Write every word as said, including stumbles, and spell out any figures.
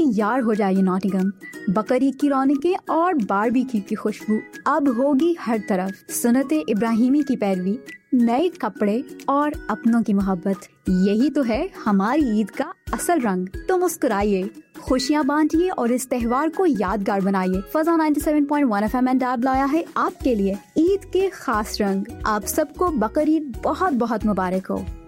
तैयार हो जाइए नॉटिंघम। बकरीद की रौनकें और बारबेक्यू की खुशबू अब होगी हर तरफ। सुन्नते इब्राहिमी की पैरवी, नए कपड़े और अपनों की मोहब्बत, यही तो है हमारी ईद का असल रंग। तो मुस्कुराइए, खुशियाँ बांटिए और इस त्योहार को यादगार बनाइए। फजा ninety seven point one F M and dab लाया है आपके लिए ईद के खास रंग। आप सबको बकरीद बहुत बहुत मुबारक हो।